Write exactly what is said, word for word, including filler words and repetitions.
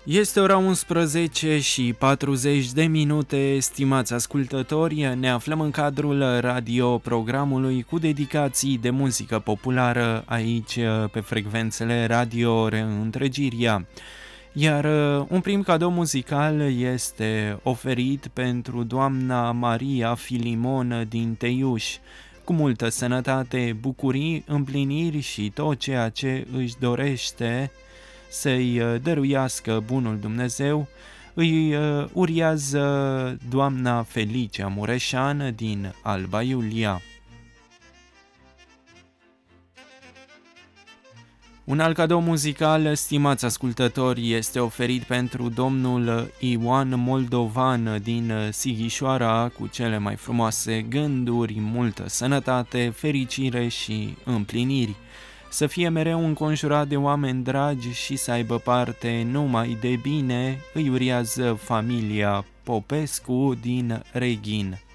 Este ora unsprezece și patruzeci de minute, stimați ascultători, ne aflăm în cadrul radioprogramului cu dedicații de muzică populară aici pe frecvențele Radio Reîntregirea. Iar un prim cadou muzical este oferit pentru doamna Maria Filimon din Teiuș, cu multă sănătate, bucurii, împliniri și tot ceea ce își dorește să-i dăruiască bunul Dumnezeu, îi uriază doamna Felicia Mureșan din Alba Iulia. Un alt cadou muzical, stimați ascultători, este oferit pentru domnul Ioan Moldovan din Sighișoara, cu cele mai frumoase gânduri, multă sănătate, fericire și împliniri. Să fie mereu înconjurat de oameni dragi și să aibă parte numai de bine, îi uriază familia Popescu din Reghin.